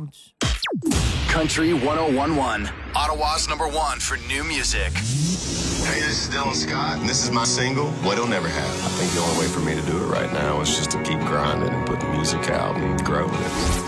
sounds. Country 1011, Ottawa's #1 for new music. Hey, this is Dylan Scott, and this is my single, What It'll Never Have. I think the only way for me to do it right now is just to keep grinding and put the music out and growing it.